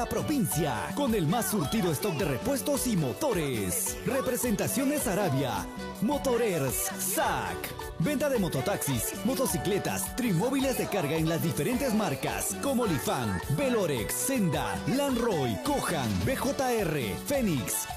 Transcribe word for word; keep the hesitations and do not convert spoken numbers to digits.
la provincia, con el más surtido stock de repuestos y motores. Representaciones Arabia, Motorers, S A C. Venta de mototaxis, motocicletas, trimóviles de carga en las diferentes marcas como Lifan, Velorex, Senda, Landroy, Kohan, B J R, Fénix,